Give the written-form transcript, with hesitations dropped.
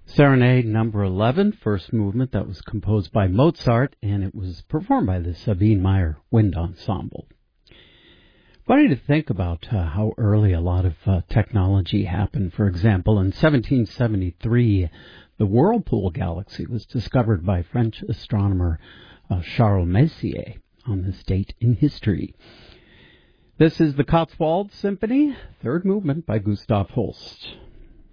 Serenade number 11, first movement, that was composed by Mozart, and it was performed by the Sabine Meyer Wind Ensemble. Funny to think about how early a lot of technology happened. For example, in 1773, the Whirlpool galaxy was discovered by French astronomer Charles Messier on this date in history. This is the Cotswold Symphony, third movement by Gustav Holst.